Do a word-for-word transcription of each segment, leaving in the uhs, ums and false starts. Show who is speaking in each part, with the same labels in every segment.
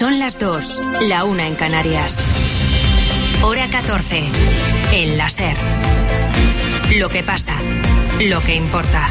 Speaker 1: Son las dos, la una en Canarias. Hora catorce, en la SER. Lo que pasa, lo que importa.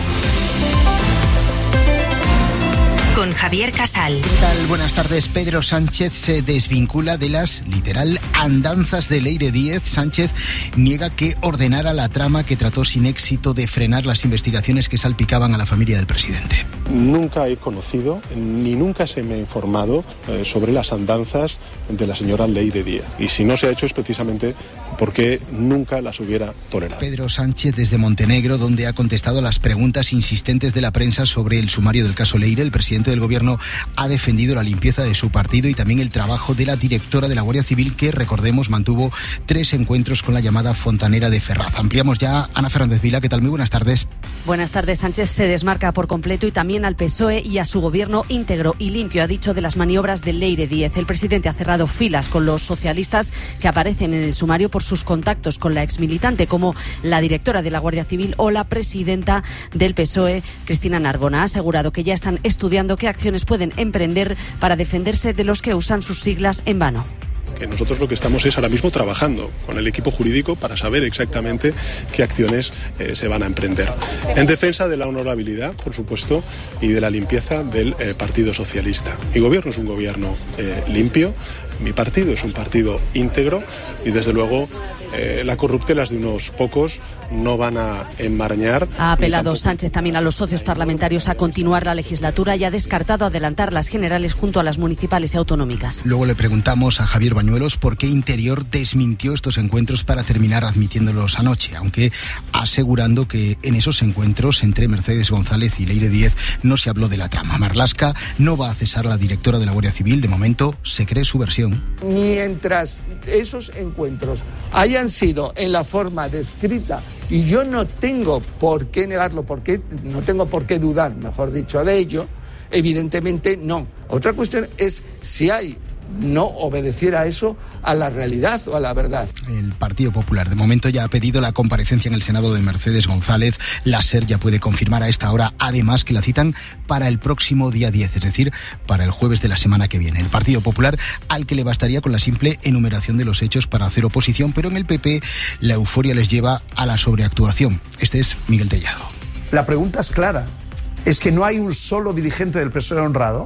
Speaker 1: Con Javier Casal.
Speaker 2: ¿Qué tal? Buenas tardes. Pedro Sánchez se desvincula de las, literal, andanzas de Leire Díez. Sánchez niega que ordenara la trama que trató sin éxito de frenar las investigaciones que salpicaban a la familia del presidente.
Speaker 3: Nunca he conocido, ni nunca se me ha informado eh, sobre las andanzas de la señora Leire Díez. Y si no se ha hecho es precisamente porque nunca las hubiera tolerado.
Speaker 2: Pedro Sánchez desde Montenegro, donde ha contestado a las preguntas insistentes de la prensa sobre el sumario del caso Leire. El presidente del gobierno ha defendido la limpieza de su partido y también el trabajo de la directora de la Guardia Civil, que, recordemos, mantuvo tres encuentros con la llamada Fontanera de Ferraz. Ampliamos ya. Ana Fernández Vila, ¿qué tal? Muy buenas tardes.
Speaker 4: Buenas tardes. Sánchez se desmarca por completo y también al P S O E y a su gobierno íntegro y limpio, ha dicho, de las maniobras de Leire Díez. El presidente ha cerrado filas con los socialistas que aparecen en el sumario por sus contactos con la exmilitante, como la directora de la Guardia Civil o la presidenta del P S O E, Cristina Narbona. Ha asegurado que ya están estudiando qué acciones pueden emprender para defenderse de los que usan sus siglas en vano.
Speaker 3: Que nosotros lo que estamos es ahora mismo trabajando con el equipo jurídico para saber exactamente qué acciones eh, se van a emprender. En defensa de la honorabilidad, por supuesto, y de la limpieza del eh, Partido Socialista. Mi gobierno es un gobierno eh, limpio, mi partido es un partido íntegro y, desde luego, Eh, la corruptelas de unos pocos no van a enmarañar.
Speaker 4: Ha apelado Sánchez también a los socios parlamentarios a continuar la legislatura y ha descartado adelantar las generales junto a las municipales y autonómicas.
Speaker 2: Luego le preguntamos a Javier Bañuelos por qué Interior desmintió estos encuentros para terminar admitiéndolos anoche, aunque asegurando que en esos encuentros entre Mercedes González y Leire Díez no se habló de la trama. Marlaska no va a cesar a la directora de la Guardia Civil. De momento se cree su versión.
Speaker 5: Mientras esos encuentros hayan han sido en la forma descrita, y yo no tengo por qué negarlo, porque no tengo por qué dudar, mejor dicho, de ello, evidentemente no. Otra cuestión es si hay no obedeciera eso a la realidad o a la verdad.
Speaker 2: El Partido Popular de momento ya ha pedido la comparecencia en el Senado de Mercedes González. La SER ya puede confirmar a esta hora, además, que la citan para el próximo día diez, es decir, para el jueves de la semana que viene. El Partido Popular, al que le bastaría con la simple enumeración de los hechos para hacer oposición, pero en el P P la euforia les lleva a la sobreactuación. Este es Miguel Tellado.
Speaker 6: La pregunta es clara. ¿Es que no hay un solo dirigente del P S O E honrado?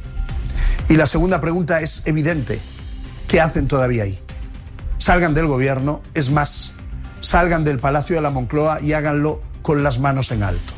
Speaker 6: Y la segunda pregunta es evidente. ¿Qué hacen todavía ahí? Salgan del gobierno, es más, salgan del Palacio de la Moncloa y háganlo con las manos en alto.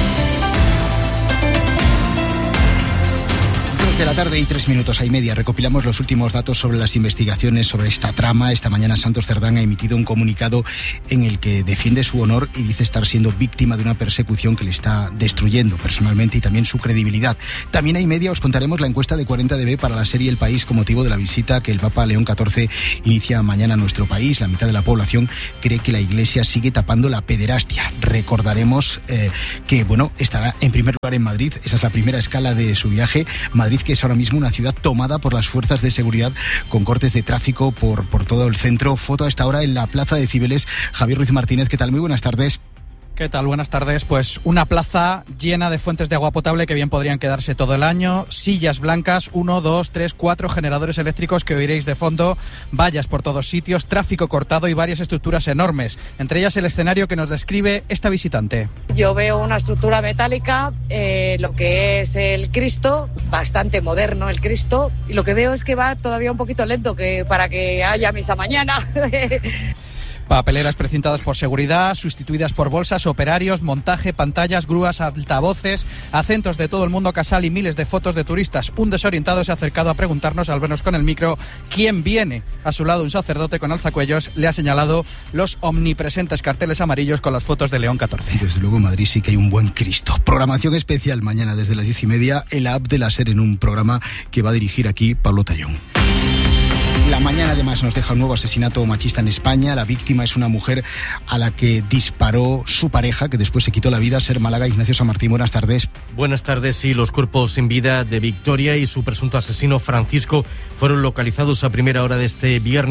Speaker 2: De la tarde y tres minutos a y media recopilamos los últimos datos sobre las investigaciones sobre esta trama. Esta mañana Santos Cerdán ha emitido un comunicado en el que defiende su honor y dice estar siendo víctima de una persecución que le está destruyendo personalmente y también su credibilidad. También a y media os contaremos la encuesta de cuarenta D B para la serie El País con motivo de la visita que el Papa León catorce inicia mañana a nuestro país. La mitad de la población cree que la Iglesia sigue tapando la pederastia. Recordaremos eh, que bueno estará en primer lugar en Madrid. Esa es la primera escala de su viaje. Madrid, que es ahora mismo una ciudad tomada por las fuerzas de seguridad con cortes de tráfico por, por todo el centro. Foto a esta hora en la Plaza de Cibeles. Javier Ruiz Martínez, ¿qué tal? Muy buenas tardes.
Speaker 7: ¿Qué tal? Buenas tardes. Pues una plaza llena de fuentes de agua potable que bien podrían quedarse todo el año, sillas blancas, uno, dos, tres, cuatro generadores eléctricos que oiréis de fondo, vallas por todos sitios, tráfico cortado y varias estructuras enormes, entre ellas el escenario que nos describe esta visitante.
Speaker 8: Yo veo una estructura metálica, eh, lo que es el Cristo, bastante moderno el Cristo, y lo que veo es que va todavía un poquito lento que para que haya misa mañana.
Speaker 7: Papeleras precintadas por seguridad, sustituidas por bolsas, operarios, montaje, pantallas, grúas, altavoces, acentos de todo el mundo casal y miles de fotos de turistas. Un desorientado se ha acercado a preguntarnos, al vernos con el micro, quién viene. A su lado un sacerdote con alzacuellos le ha señalado los omnipresentes carteles amarillos con las fotos de León catorce.
Speaker 2: Desde luego en Madrid sí que hay un buen Cristo. Programación especial mañana desde las diez y media en la app de la SER, en un programa que va a dirigir aquí Pablo Tallón. La mañana además nos deja un nuevo asesinato machista en España. La víctima es una mujer a la que disparó su pareja, que después se quitó la vida. Ser Málaga, Ignacio San Martín, buenas tardes.
Speaker 9: Buenas tardes. Sí, los cuerpos sin vida de Victoria y su presunto asesino Francisco fueron localizados a primera hora de este viernes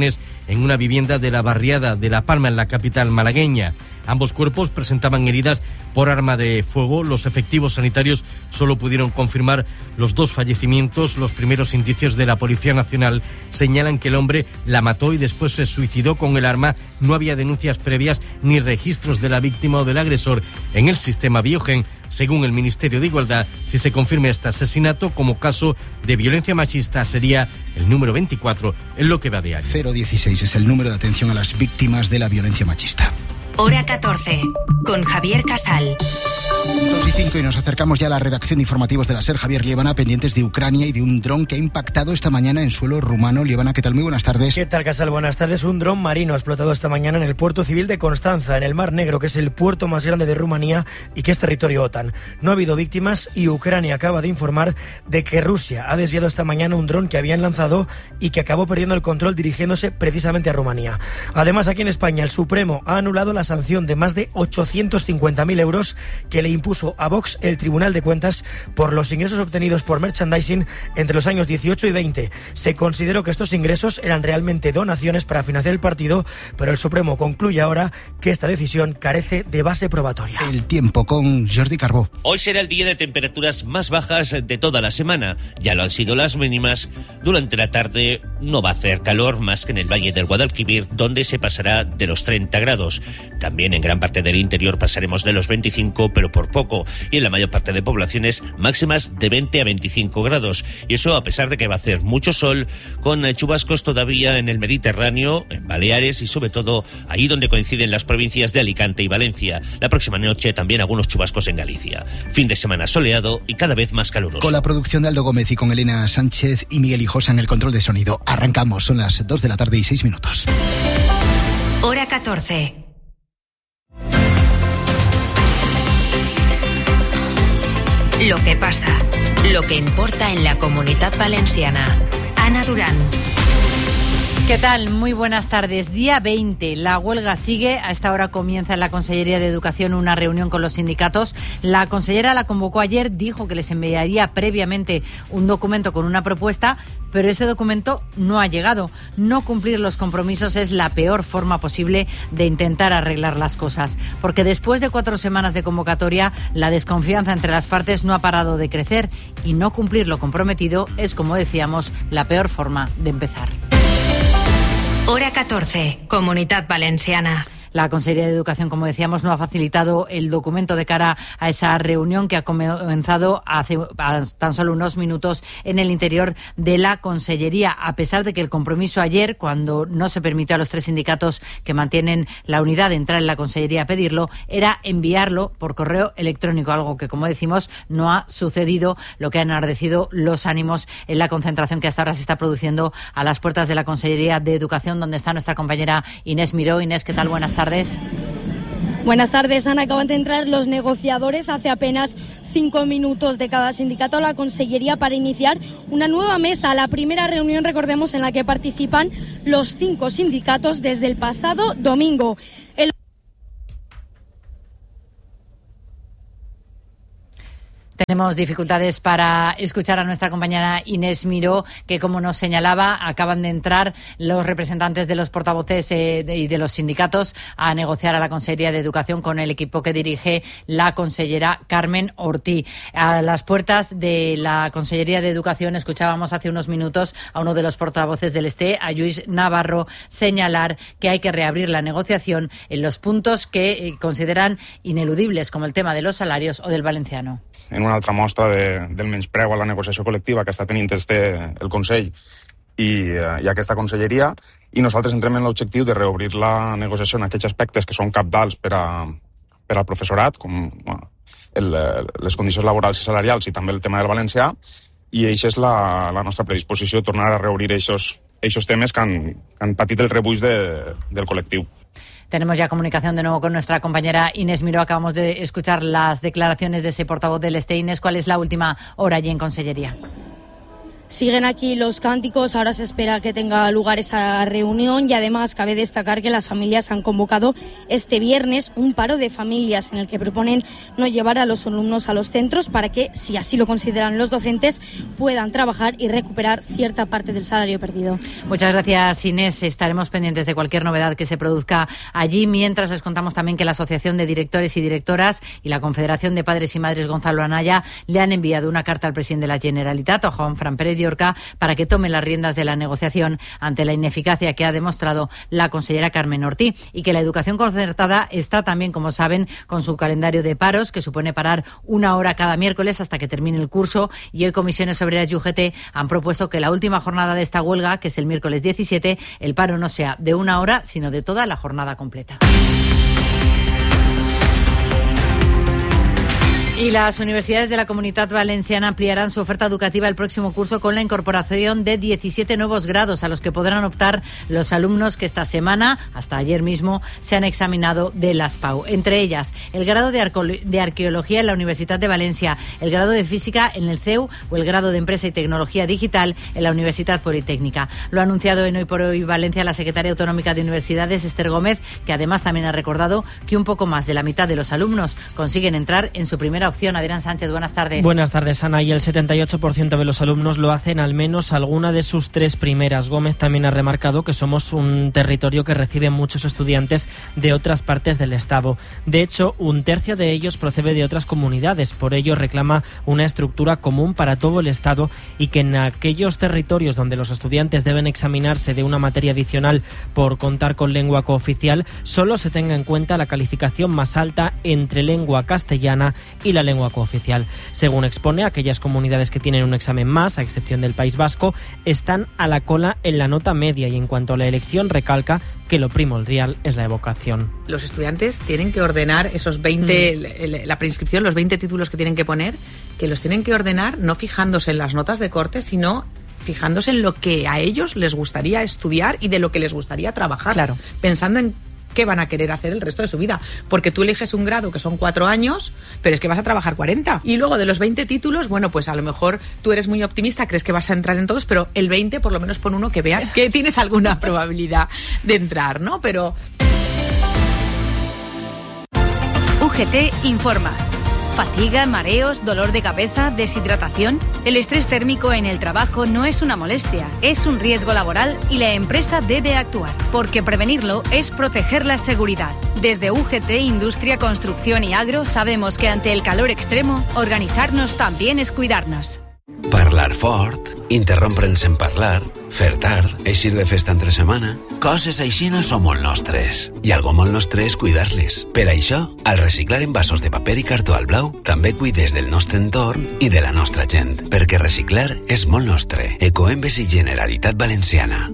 Speaker 9: en una vivienda de la barriada de La Palma, en la capital malagueña. Ambos cuerpos presentaban heridas por arma de fuego. Los efectivos sanitarios solo pudieron confirmar los dos fallecimientos. Los primeros indicios de la Policía Nacional señalan que el hombre la mató y después se suicidó con el arma. No había denuncias previas ni registros de la víctima o del agresor en el sistema Biogen. Según el Ministerio de Igualdad, si se confirma este asesinato como caso de violencia machista, sería el número veinticuatro en lo que va de año.
Speaker 2: cero dieciséis es el número de atención a las víctimas de la violencia machista.
Speaker 1: Hora catorce, con Javier Casal.
Speaker 2: dos y cinco y nos acercamos ya a la redacción de informativos de la SER. Javier Liébana, pendientes de Ucrania y de un dron que ha impactado esta mañana en suelo rumano. Liébana, ¿qué tal? Muy buenas tardes.
Speaker 10: ¿Qué tal, Casal? Buenas tardes. Un dron marino ha explotado esta mañana en el puerto civil de Constanza, en el Mar Negro, que es el puerto más grande de Rumanía y que es territorio OTAN. No ha habido víctimas y Ucrania acaba de informar de que Rusia ha desviado esta mañana un dron que habían lanzado y que acabó perdiendo el control dirigiéndose precisamente a Rumanía. Además, aquí en España, el Supremo ha anulado la sanción de más de ochocientos cincuenta mil euros que le impuso a Vox el Tribunal de Cuentas por los ingresos obtenidos por merchandising entre los años dieciocho y veinte. Se consideró que estos ingresos eran realmente donaciones para financiar el partido, pero el Supremo concluye ahora que esta decisión carece de base probatoria.
Speaker 2: El tiempo con Jordi Carbó.
Speaker 11: Hoy será el día de temperaturas más bajas de toda la semana. Ya lo han sido las mínimas. Durante la tarde no va a hacer calor más que en el Valle del Guadalquivir, donde se pasará de los treinta grados. También en gran parte del interior pasaremos de los veinticinco, pero por poco. Y en la mayor parte de poblaciones máximas de veinte a veinticinco grados. Y eso a pesar de que va a hacer mucho sol, con chubascos todavía en el Mediterráneo, en Baleares y sobre todo ahí donde coinciden las provincias de Alicante y Valencia. La próxima noche también algunos chubascos en Galicia. Fin de semana soleado y cada vez más caluroso.
Speaker 2: Con la producción de Aldo Gómez y con Elena Sánchez y Miguel Hijosa en el control de sonido. Arrancamos, son las dos de la tarde y seis minutos.
Speaker 1: Hora catorce. Lo que pasa, lo que importa en la Comunitat Valenciana. Ana Durán.
Speaker 12: ¿Qué tal? Muy buenas tardes. Día veinte, la huelga sigue. A esta hora comienza en la Consellería de Educación una reunión con los sindicatos. La consellera la convocó ayer, dijo que les enviaría previamente un documento con una propuesta, pero ese documento no ha llegado. No cumplir los compromisos es la peor forma posible de intentar arreglar las cosas, porque después de cuatro semanas de convocatoria, la desconfianza entre las partes no ha parado de crecer y no cumplir lo comprometido es, como decíamos, la peor forma de empezar.
Speaker 1: Hora catorce, Comunitat Valenciana.
Speaker 12: La Consellería de Educación, como decíamos, no ha facilitado el documento de cara a esa reunión que ha comenzado hace tan solo unos minutos en el interior de la Consellería, a pesar de que el compromiso ayer, cuando no se permitió a los tres sindicatos que mantienen la unidad de entrar en la Consellería a pedirlo, era enviarlo por correo electrónico, algo que, como decimos, no ha sucedido, lo que ha enardecido los ánimos en la concentración que hasta ahora se está produciendo a las puertas de la Consellería de Educación, donde está nuestra compañera Inés Miró. Inés, ¿qué tal? Buenas tardes. Buenas tardes.
Speaker 13: Buenas tardes, Ana. Acaban de entrar los negociadores hace apenas cinco minutos de cada sindicato a la Consellería para iniciar una nueva mesa. La primera reunión, recordemos, en la que participan los cinco sindicatos desde el pasado domingo. El
Speaker 12: Tenemos dificultades para escuchar a nuestra compañera Inés Miró, que, como nos señalaba, acaban de entrar los representantes de los portavoces eh, de, y de los sindicatos a negociar a la Consellería de Educación con el equipo que dirige la consellera Carmen Ortí. A las puertas de la Consellería de Educación escuchábamos hace unos minutos a uno de los portavoces del Este, a Lluís Navarro, señalar que hay que reabrir la negociación en los puntos que eh, consideran ineludibles, como el tema de los salarios o del valenciano.
Speaker 14: En una altra mostra de, del menyspreu a la negociació col·lectiva que està tenint este, el Consell i, i aquesta conselleria, i nosaltres entrem en l'objectiu de reobrir la negociació en aquells aspectes que són cabdals per, a, per al professorat, com bueno, el, les condicions laborals i salarials i també el tema del valencià, i això és la, la nostra predisposició, tornar a reobrir aquests temes que han, que han patit el rebuig de, del col·lectiu.
Speaker 12: Tenemos ya comunicación de nuevo con nuestra compañera Inés Miró. Acabamos de escuchar las declaraciones de ese portavoz del Este. Inés, ¿cuál es la última hora allí en Consellería?
Speaker 13: Siguen aquí los cánticos, ahora se espera que tenga lugar esa reunión y además cabe destacar que las familias han convocado este viernes un paro de familias en el que proponen no llevar a los alumnos a los centros para que, si así lo consideran los docentes, puedan trabajar y recuperar cierta parte del salario perdido.
Speaker 12: Muchas gracias, Inés. Estaremos pendientes de cualquier novedad que se produzca allí. Mientras les contamos también que la Asociación de Directores y Directoras y la Confederación de Padres y Madres Gonzalo Anaya le han enviado una carta al presidente de la Generalitat, a Juan Fran Pérez Diorca, para que tome las riendas de la negociación ante la ineficacia que ha demostrado la consellera Carmen Ortí, y que la educación concertada está también, como saben, con su calendario de paros, que supone parar una hora cada miércoles hasta que termine el curso, y hoy Comisiones Obreras y U G T han propuesto que la última jornada de esta huelga, que es el miércoles diecisiete, el paro no sea de una hora, sino de toda la jornada completa. Y las universidades de la Comunitat Valenciana ampliarán su oferta educativa el próximo curso con la incorporación de diecisiete nuevos grados a los que podrán optar los alumnos que esta semana, hasta ayer mismo, se han examinado de las P A U. Entre ellas, el grado de, Arco- de Arqueología en la Universitat de Valencia, el grado de Física en el C E U o el grado de Empresa y Tecnología Digital en la Universitat Politécnica. Lo ha anunciado en Hoy por Hoy Valencia la secretaria autonómica de Universidades, Esther Gómez, que además también ha recordado que un poco más de la mitad de los alumnos consiguen entrar en su primera opción. Adrián Sánchez, buenas tardes.
Speaker 15: Buenas tardes, Ana. Y el setenta y ocho por ciento de los alumnos lo hacen al menos alguna de sus tres primeras. Gómez también ha remarcado que somos un territorio que recibe muchos estudiantes de otras partes del Estado. De hecho, un tercio de ellos procede de otras comunidades. Por ello, reclama una estructura común para todo el Estado y que en aquellos territorios donde los estudiantes deben examinarse de una materia adicional por contar con lengua cooficial, solo se tenga en cuenta la calificación más alta entre lengua castellana y la lengua cooficial. Según expone, aquellas comunidades que tienen un examen más, a excepción del País Vasco, están a la cola en la nota media, y en cuanto a la elección recalca que lo primordial es la evocación.
Speaker 16: Los estudiantes tienen que ordenar esos veinte, mm. la preinscripción, los veinte títulos que tienen que poner, que los tienen que ordenar no fijándose en las notas de corte, sino fijándose en lo que a ellos les gustaría estudiar y de lo que les gustaría trabajar.
Speaker 12: Claro.
Speaker 16: Pensando en qué van a querer hacer el resto de su vida, porque tú eliges un grado que son cuatro años, pero es que vas a trabajar cuarenta, y luego de los veinte títulos, bueno, pues a lo mejor tú eres muy optimista, crees que vas a entrar en todos, pero el veinte por lo menos pon uno que veas que tienes alguna probabilidad de entrar, ¿no? Pero
Speaker 1: U G T informa. Fatiga, mareos, dolor de cabeza, deshidratación. El estrés térmico en el trabajo no es una molestia, es un riesgo laboral y la empresa debe actuar, porque prevenirlo es proteger la seguridad. Desde U G T, Industria, Construcción y Agro sabemos que ante el calor extremo, organizarnos también es cuidarnos.
Speaker 17: Parlar fort, interrompre'ns en parlar, fer tard, eixir de festa entre setmana... Coses aixina són molt nostres. I algo molt nostre és cuidar-les. Per això, al reciclar envasos de paper i cartó al blau, també cuides del nostre entorn i de la nostra gent. Perquè reciclar és molt nostre. Ecoembes i Generalitat Valenciana.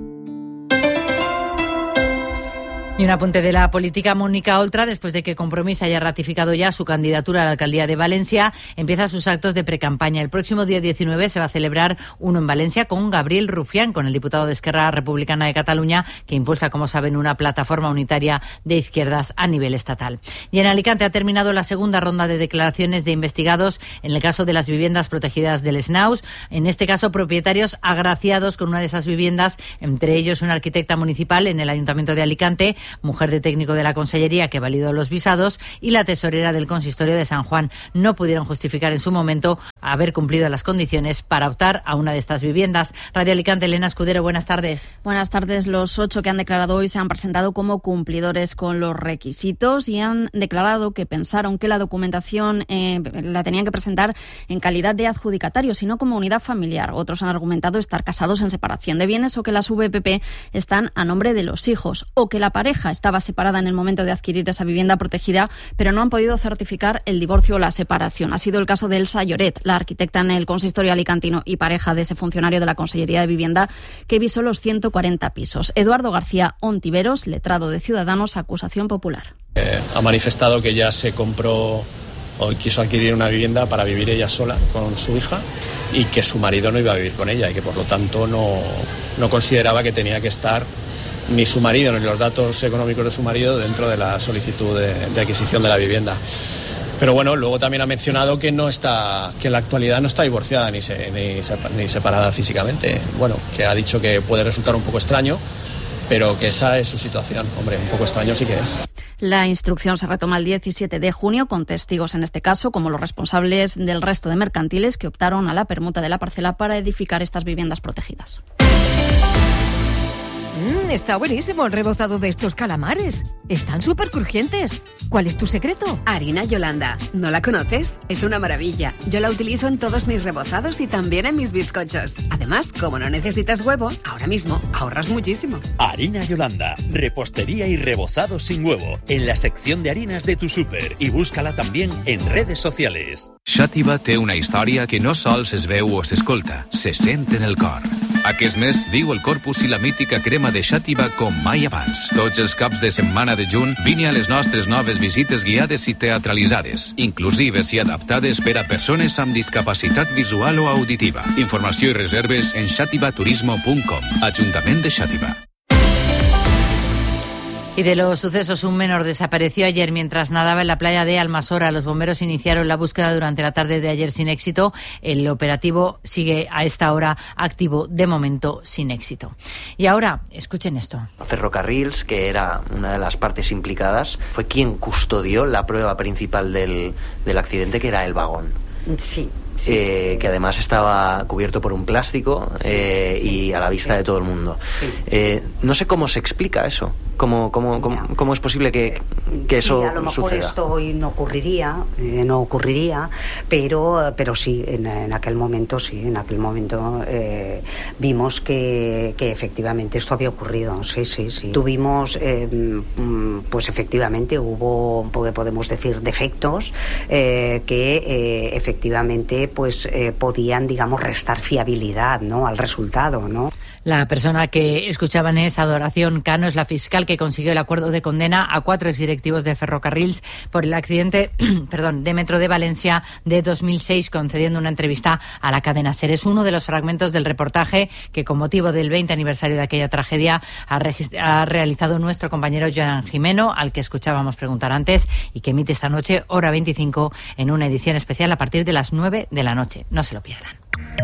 Speaker 12: Y un apunte de la política. Mónica Oltra, después de que Compromís haya ratificado ya su candidatura a la alcaldía de Valencia, empieza sus actos de precampaña. El próximo día diecinueve se va a celebrar uno en Valencia con Gabriel Rufián, con el diputado de Esquerra Republicana de Cataluña, que impulsa, como saben, una plataforma unitaria de izquierdas a nivel estatal. Y en Alicante ha terminado la segunda ronda de declaraciones de investigados en el caso de las viviendas protegidas del Snaus. En este caso, propietarios agraciados con una de esas viviendas, entre ellos una arquitecta municipal en el Ayuntamiento de Alicante, mujer de técnico de la Consellería que validó los visados, y la tesorera del Consistorio de San Juan, no pudieron justificar en su momento haber cumplido las condiciones para optar a una de estas viviendas. Radio Alicante, Elena Escudero, buenas tardes.
Speaker 18: Buenas tardes. Los ocho que han declarado hoy se han presentado como cumplidores con los requisitos y han declarado que pensaron que la documentación eh, la tenían que presentar en calidad de adjudicatarios y no como unidad familiar. Otros han argumentado estar casados en separación de bienes, o que las V P P están a nombre de los hijos, o que la pareja estaba separada en el momento de adquirir esa vivienda protegida, pero no han podido certificar el divorcio o la separación. Ha sido el caso de Elsa Lloret, la arquitecta en el consistorio alicantino y pareja de ese funcionario de la Consellería de Vivienda que visó los ciento cuarenta pisos. Eduardo García Ontiveros, letrado de Ciudadanos, acusación popular.
Speaker 19: Eh, ha manifestado que ya se compró o quiso adquirir una vivienda para vivir ella sola con su hija y que su marido no iba a vivir con ella y que por lo tanto no, no consideraba que tenía que estar ni su marido ni los datos económicos de su marido dentro de la solicitud de, de adquisición de la vivienda. Pero bueno, luego también ha mencionado que no está, que en la actualidad no está divorciada ni, se, ni, ni separada físicamente. Bueno, que ha dicho que puede resultar un poco extraño, pero que esa es su situación. Hombre, un poco extraño sí que es.
Speaker 18: La instrucción se retoma el diecisiete de junio con testigos en este caso, como los responsables del resto de mercantiles que optaron a la permuta de la parcela para edificar estas viviendas protegidas.
Speaker 20: Mm, está buenísimo el rebozado de estos calamares. Están súper crujientes. ¿Cuál es tu secreto?
Speaker 21: Harina Yolanda. ¿No la conoces? Es una maravilla. Yo la utilizo en todos mis rebozados y también en mis bizcochos. Además, como no necesitas huevo, ahora mismo ahorras muchísimo.
Speaker 22: Harina Yolanda. Repostería y rebozado sin huevo. En la sección de harinas de tu súper. Y búscala también en redes sociales.
Speaker 23: Xàtiva té una història que no sols es veu o s'escolta, se sent en el cor. Aquest mes viu el Corpus i la mítica crema de Xàtiva com mai abans. Tots els caps de setmana de juny vine a les nostres noves visites guiades i teatralitzades, inclusives i adaptades per a persones amb discapacitat visual o auditiva. Informació i reserves en xàtiva turismo punt com. Ajuntament de Xàtiva.
Speaker 12: Y de los sucesos, un menor desapareció ayer mientras nadaba en la playa de Almasora. Los bomberos iniciaron la búsqueda durante la tarde de ayer sin éxito. El operativo sigue a esta hora activo, de momento sin éxito. Y ahora, escuchen esto.
Speaker 24: Ferrocarrils, que era una de las partes implicadas, fue quien custodió la prueba principal del, del accidente, que era el vagón.
Speaker 25: Sí. Sí.
Speaker 24: Eh, que además estaba cubierto por un plástico sí, eh, sí, y a la vista sí. de todo el mundo. Sí. Eh, no sé cómo se explica eso. ¿Cómo, cómo, cómo, cómo es posible que, que eso
Speaker 25: sí, a lo mejor
Speaker 24: suceda?
Speaker 25: Esto hoy no ocurriría, eh, no ocurriría, pero, pero sí, en, en aquel momento sí, en aquel momento eh, vimos que, que efectivamente esto había ocurrido. Sí, sí, sí. Tuvimos, eh, pues efectivamente hubo, podemos decir, defectos eh, que eh, efectivamente pues eh, podían, digamos, restar fiabilidad, ¿no?, al resultado, ¿no?
Speaker 12: La persona que escuchaban es Adoración Cano, es la fiscal que consiguió el acuerdo de condena a cuatro exdirectivos de Ferrocarrils por el accidente perdón, de Metro de Valencia de dos mil seis, concediendo una entrevista a la cadena SER. Es uno de los fragmentos del reportaje que, con motivo del veinte aniversario de aquella tragedia, ha, ha realizado nuestro compañero Joan Jimeno, al que escuchábamos preguntar antes, y que emite esta noche, hora veinticinco, en una edición especial a partir de las nueve de la noche. No se lo pierdan.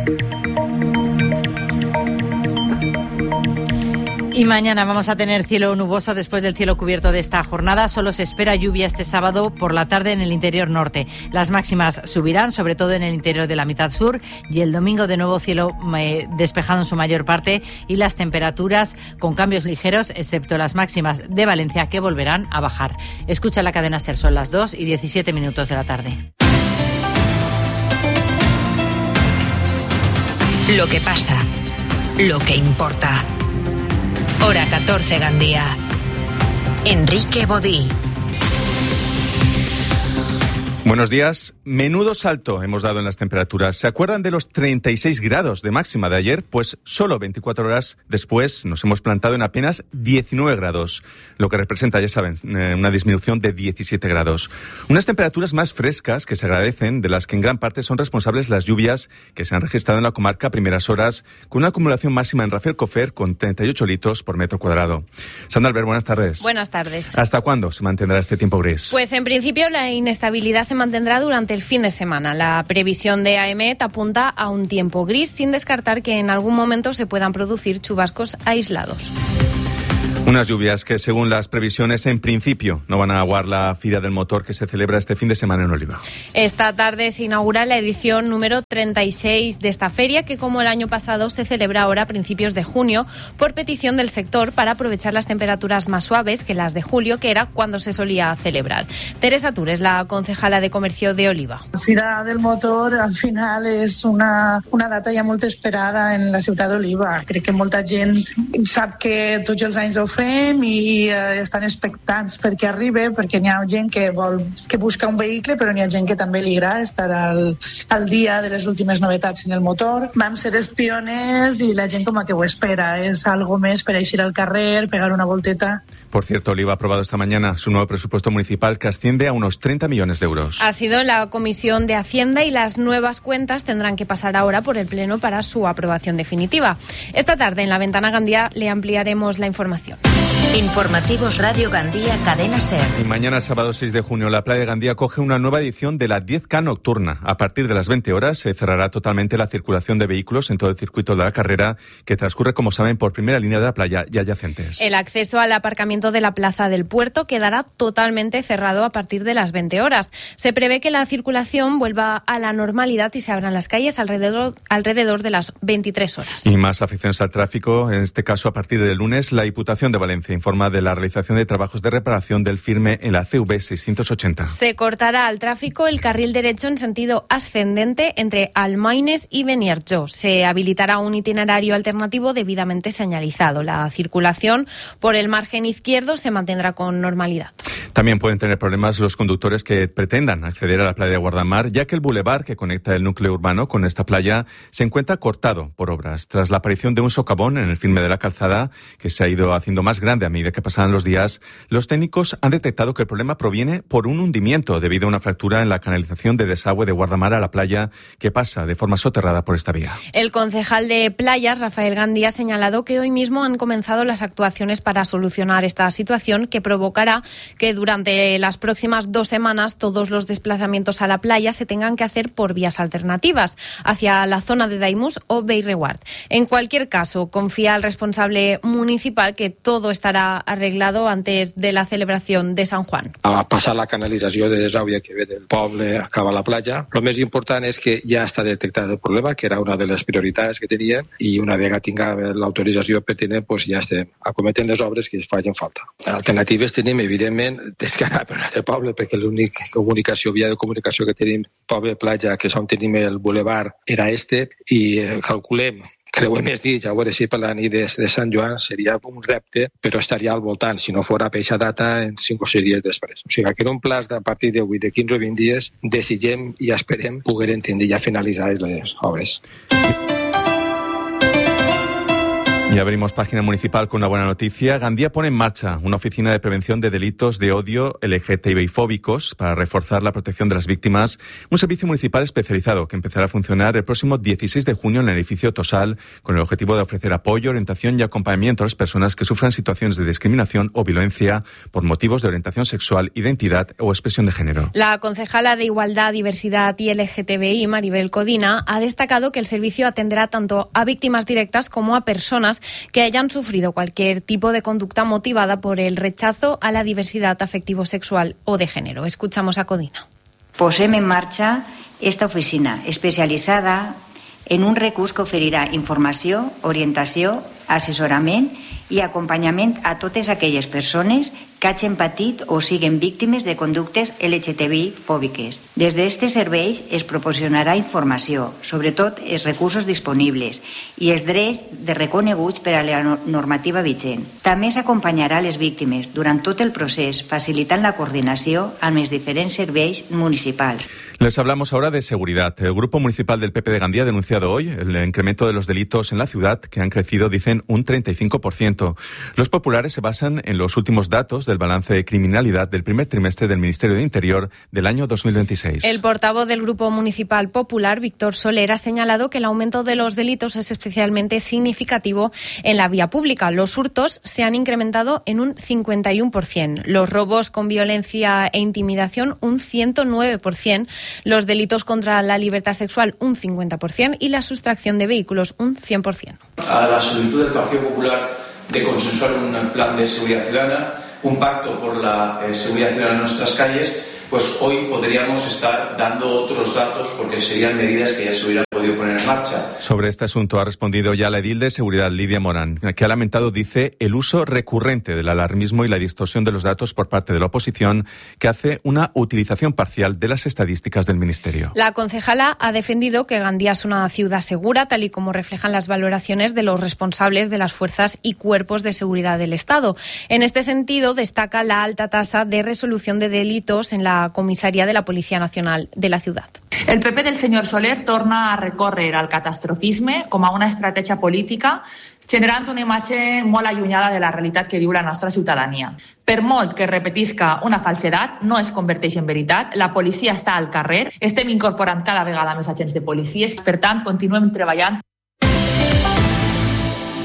Speaker 12: Y mañana vamos a tener cielo nuboso después del cielo cubierto de esta jornada. Solo se espera lluvia este sábado por la tarde en el interior norte. Las máximas subirán, sobre todo en el interior de la mitad sur, y el domingo de nuevo cielo eh, despejado en su mayor parte, y las temperaturas con cambios ligeros, excepto las máximas de Valencia, que volverán a bajar. Escucha la cadena SER, son las dos y diecisiete minutos de la tarde.
Speaker 26: Lo que pasa, lo que importa. Hora catorce, Gandía. Enrique Bodí.
Speaker 27: Buenos días. Menudo salto hemos dado en las temperaturas. ¿Se acuerdan de los treinta y seis grados de máxima de ayer? Pues solo veinticuatro horas después nos hemos plantado en apenas diecinueve grados, lo que representa, ya saben, una disminución de diecisiete grados. Unas temperaturas más frescas que se agradecen, de las que en gran parte son responsables las lluvias que se han registrado en la comarca a primeras horas, con una acumulación máxima en Rafelcofer con treinta y ocho litros por metro cuadrado. Sandra Albert, buenas tardes.
Speaker 28: Buenas tardes.
Speaker 27: ¿Hasta cuándo se mantendrá este tiempo gris?
Speaker 28: Pues en principio la inestabilidad se mantendrá durante el fin de semana. La previsión de AEMET apunta a un tiempo gris, sin descartar que en algún momento se puedan producir chubascos aislados.
Speaker 27: Unas lluvias que, según las previsiones, en principio no van a aguar la Fira del Motor que se celebra este fin de semana en Oliva.
Speaker 28: Esta tarde se inaugura la edición número treinta y seis de esta feria, que, como el año pasado, se celebra ahora a principios de junio por petición del sector, para aprovechar las temperaturas más suaves que las de julio, que era cuando se solía celebrar. Teresa Tures, la concejala de Comercio de Oliva.
Speaker 29: La Fira del Motor, al final, és una, una data ja molt esperada en la ciutat d'Oliva. Crec que molta gent sap que tots els anys ho fem i eh, estan expectants perquè arribi, perquè n'hi ha gent que vol que busca un vehicle, però n'hi ha gent que també li agrada estar al, al dia de les últimes novetats en el motor. Vam ser els pioners i la gent com a que ho espera. És algo més per eixir al carrer, pegar una volteta.
Speaker 27: Por cierto, Oliva ha aprobado esta mañana su nuevo presupuesto municipal, que asciende a unos treinta millones de euros.
Speaker 28: Ha sido en la Comisión de Hacienda y las nuevas cuentas tendrán que pasar ahora por el Pleno para su aprobación definitiva. Esta tarde en la Ventana Gandía le ampliaremos la información.
Speaker 26: Informativos Radio Gandía, Cadena SER.
Speaker 27: Y mañana, sábado seis de junio, la playa de Gandía coge una nueva edición de la diez K nocturna. A partir de las veinte horas se cerrará totalmente la circulación de vehículos en todo el circuito de la carrera, que transcurre, como saben, por primera línea de la playa y adyacentes.
Speaker 28: El acceso al aparcamiento de la plaza del puerto quedará totalmente cerrado a partir de las veinte horas. Se prevé que la circulación vuelva a la normalidad y se abran las calles alrededor, alrededor de las veintitrés horas.
Speaker 27: Y más afecciones al tráfico, en este caso a partir del lunes, la Diputación de Valencia informa de la realización de trabajos de reparación del firme en la C V seiscientos ochenta.
Speaker 28: Se cortará al tráfico el carril derecho en sentido ascendente entre Almaines y Beniarjó. Se habilitará un itinerario alternativo debidamente señalizado. La circulación por el margen izquierdo se mantendrá con normalidad.
Speaker 27: También pueden tener problemas los conductores que pretendan acceder a la playa de Guardamar, ya que el bulevar que conecta el núcleo urbano con esta playa se encuentra cortado por obras. Tras la aparición de un socavón en el firme de la calzada, que se ha ido haciendo más grande a medida que pasaban los días, los técnicos han detectado que el problema proviene por un hundimiento debido a una fractura en la canalización de desagüe de Guardamar a la playa, que pasa de forma soterrada por esta vía.
Speaker 28: El concejal de Playas, Rafael Gandía, ha señalado que hoy mismo han comenzado las actuaciones para solucionar esta situación, que provocará que durante las próximas dos semanas todos los desplazamientos a la playa se tengan que hacer por vías alternativas hacia la zona de Daimús o Bellreguard. En cualquier caso, confía el responsable municipal que todo estará arreglado antes de la celebración de Sant Juan.
Speaker 3: A passar la canalització de desàuia que ve del poble acaba a la platja. El més important és que ja està detectat el problema, que era una de les prioritats que teníem, i una vegada tinguem l'autorització pertinent, doncs ja estem acometent les obres que facin falta. Alternatives tenim, evidentment, descarregar per un altre poble, perquè l'única comunicació, via de comunicació que tenim, poble-platja, que és on tenim el bulevard, era este, i calculem creuem més nits, a veure si per la nit de, de Sant Joan seria un repte, però estaria al voltant, si no fora per aquesta data, en cinc o sis dies després. O sigui que en un plaç de a partir d'avui, de quinze o vint dies, desitgem i esperem poder entendre ja finalitzar les obres.
Speaker 27: Y abrimos página municipal con una buena noticia. Gandía pone en marcha una oficina de prevención de delitos de odio L G T B I fóbicos para reforzar la protección de las víctimas. Un servicio municipal especializado que empezará a funcionar el próximo dieciséis de junio en el edificio Tosal, con el objetivo de ofrecer apoyo, orientación y acompañamiento a las personas que sufran situaciones de discriminación o violencia por motivos de orientación sexual, identidad o expresión de género.
Speaker 28: La concejala de Igualdad, Diversidad y L G T B I, Maribel Codina, ha destacado que el servicio atenderá tanto a víctimas directas como a personas que hayan sufrido cualquier tipo de conducta motivada por el rechazo a la diversidad afectivo-sexual o de género. Escuchamos a Codina.
Speaker 4: Posem en marxa esta oficina especialitzada en un recurs que oferirà informació, orientació, assessorament i acompanyament a totes aquelles persones que hagin patit o siguen víctimes de conductes L G T B I fòbiques. Des d'aquests serveis es proporcionarà informació, sobretot els recursos disponibles i els drets de reconeguts per a la normativa vigent. També s'acompanyarà les víctimes durant tot el procés, facilitant la coordinació amb els diferents serveis municipals.
Speaker 27: Les hablamos ahora de seguridad. El Grupo Municipal del P P de Gandía ha denunciado hoy el incremento de los delitos en la ciudad, que han crecido, dicen, un treinta y cinco por ciento. Los populares se basan en los últimos datos del balance de criminalidad del primer trimestre del Ministerio de Interior del año dos mil veintiséis.
Speaker 28: El portavoz del Grupo Municipal Popular, Víctor Soler, ha señalado que el aumento de los delitos es especialmente significativo en la vía pública. Los hurtos se han incrementado en un cincuenta y uno por ciento, los robos con violencia e intimidación un ciento nueve por ciento, los delitos contra la libertad sexual un cincuenta por ciento y la sustracción de vehículos un cien por ciento.
Speaker 5: A la solicitud del Partido Popular de consensuar un plan de seguridad ciudadana, un pacto por la eh, seguridad ciudadana en nuestras calles, pues hoy podríamos estar dando otros datos porque serían medidas que ya se hubieran podido poner en marcha.
Speaker 27: Sobre este asunto ha respondido ya la edil de Seguridad, Lidia Morán, que ha lamentado, dice, el uso recurrente del alarmismo y la distorsión de los datos por parte de la oposición, que hace una utilización parcial de las estadísticas del Ministerio.
Speaker 28: La concejala ha defendido que Gandía es una ciudad segura, tal y como reflejan las valoraciones de los responsables de las fuerzas y cuerpos de seguridad del Estado. En este sentido, destaca la alta tasa de resolución de delitos en la comisaría de la Policía Nacional de la ciudad.
Speaker 6: El P P del senyor Soler torna a recórrer al catastrofisme com a una estratègia política, generant una imatge molt allunyada de la realitat que viu la nostra ciutadania. Per molt que repetisca una falsedat, no es converteix en veritat. La policia està al carrer, estem incorporant cada vegada més agents de policies, per tant, continuem treballant.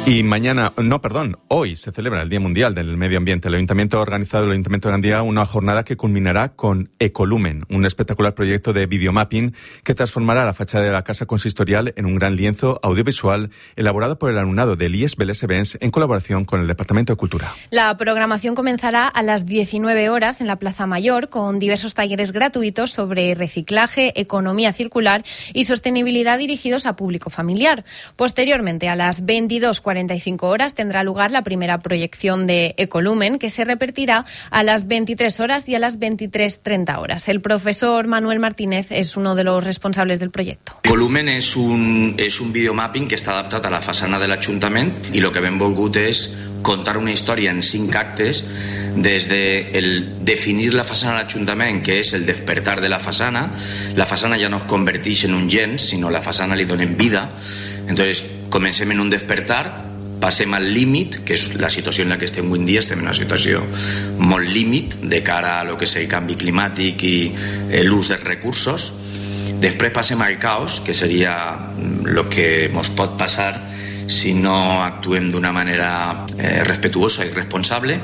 Speaker 27: Y mañana, no, perdón, hoy se celebra el Día Mundial del Medio Ambiente. El Ayuntamiento ha organizado el Ayuntamiento de Gandía una jornada que culminará con Ecolumen, un espectacular proyecto de videomapping que transformará la fachada de la casa consistorial en un gran lienzo audiovisual elaborado por el alumnado del I E S Belés en colaboración con el Departamento de Cultura.
Speaker 28: La programación comenzará a las diecinueve horas en la Plaza Mayor con diversos talleres gratuitos sobre reciclaje, economía circular y sostenibilidad dirigidos a público familiar. Posteriormente, a las veintidós cuarenta y cinco horas tendrá lugar la primera proyección de Ecolumen, que se repetirá a las veintitrés horas y a las veintitrés treinta horas. El profesor Manuel Martínez es uno de los responsables del proyecto.
Speaker 2: Ecolumen és un, és un videomapping que està adaptat a la façana de l'Ajuntament i el que hem volgut és contar una història en cinc actes des de el definir la façana de l'Ajuntament, que és el despertar de la façana. La façana ja no es converteix en un gens, sinó la façana li donem vida. Entonces, comencem en un despertar, passem al límit, que és la situació en la que estem avui en dia. Estem en una situació molt límit de cara a lo que és el canvi climàtic i l'ús dels recursos. Després passem al caos, que seria el que ens pot passar si no actuem d'una manera eh, respetuosa y responsable.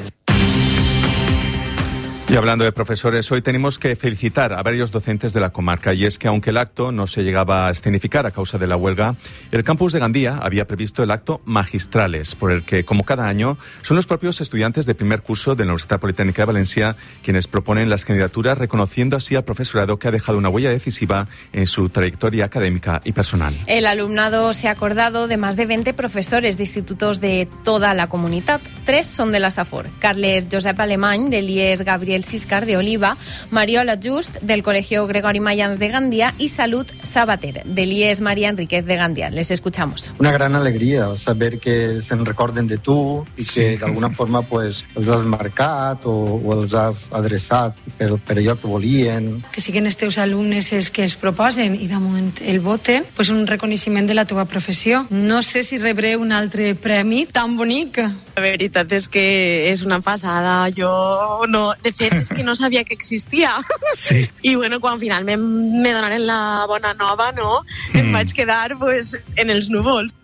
Speaker 27: Y hablando de profesores, hoy tenemos que felicitar a varios docentes de la comarca, y es que aunque el acto no se llegaba a escenificar a causa de la huelga, el campus de Gandía había previsto el acto Magistrales, por el que, como cada año, son los propios estudiantes de primer curso de la Universidad Politécnica de Valencia quienes proponen las candidaturas, reconociendo así al profesorado que ha dejado una huella decisiva en su trayectoria académica y personal.
Speaker 28: El alumnado se ha acordado de más de veinte profesores de institutos de toda la comunidad. Tres son de la SAFOR: Carles Josep Alemany, del I E S Gabriel Siscar de Oliva, Mariola Just, del Colegio Gregori Mayans de Gandía, y Salud Sabater, del I E S María Enríquez de Gandía. Les escuchamos.
Speaker 7: Una gran alegría saber que se recorden de tu i sí. que d'alguna forma pues, els has marcat o, o els has adreçat per, per allò que volien.
Speaker 8: Que siguin els teus alumnes els que es proposen i de moment el voten, pues un reconeixement de la teva professió. No sé si rebré un altre premi tan bonic.
Speaker 9: La veritat és que és una passada. Jo no, de fet és que no sabia que existia. Sí. I bueno, quan finalment me donaren la bona nova, no, mm. em vaig quedar pues, en els núvols.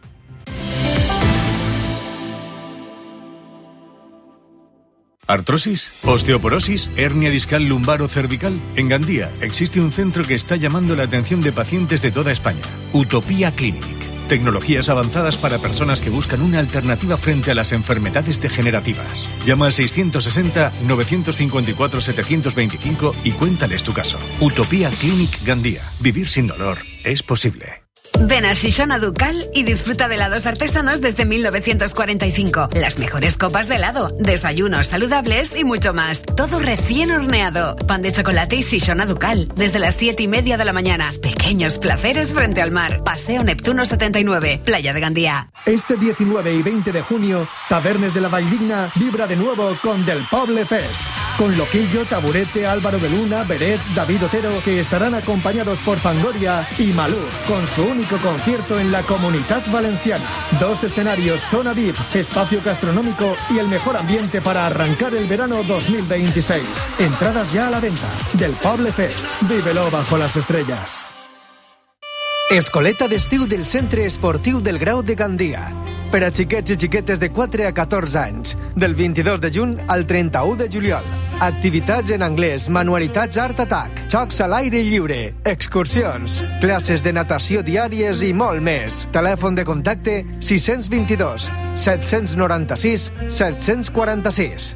Speaker 10: ¿Artrosis? ¿Osteoporosis? ¿Hernia discal lumbar o cervical? En Gandía existe un centro que está llamando la atención de pacientes de toda España. Utopía Clinic. Tecnologías avanzadas para personas que buscan una alternativa frente a las enfermedades degenerativas. Llama al seiscientos sesenta, novecientos cincuenta y cuatro, setecientos veinticinco y cuéntales tu caso. Utopía Clinic Gandía. Vivir sin dolor es posible.
Speaker 21: Ven a Shishona Ducal y disfruta de helados artesanos desde mil novecientos cuarenta y cinco. Las mejores copas de helado, desayunos saludables y mucho más. Todo recién horneado. Pan de chocolate y Shishona Ducal. Desde las siete y media de la mañana. Pequeños placeres frente al mar. Paseo Neptuno setenta y nueve, Playa de Gandía.
Speaker 11: Este diecinueve y veinte de junio, Tabernes de la Valldigna vibra de nuevo con Del Poble Fest. Con Loquillo, Taburete, Álvaro de Luna, Beret, David Otero, que estarán acompañados por Fangoria y Malú, con su único concierto en la Comunitat Valenciana. Dos escenarios, zona V I P, espacio gastronómico y el mejor ambiente para arrancar el verano dos mil veintiséis. Entradas ya a la venta. Del Poble Fest. Vívelo bajo las estrellas.
Speaker 13: Escoleta d'estiu del Centre Esportiu del Grau de Gandia. Per a xiquets i xiquetes de quatre a catorze anys. Del vint-i-dos de juny al trenta-u de juliol. Activitats en anglès, manualitats Art Attack, jocs a l'aire lliure, excursions, classes de natació diàries i molt més. Telèfon de contacte sis dos dos, set nou sis, set quatre sis.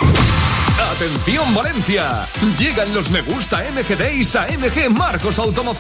Speaker 14: ¡Atención Valencia! Llegan los Me Gusta M G Days a M G Marcos Automoción.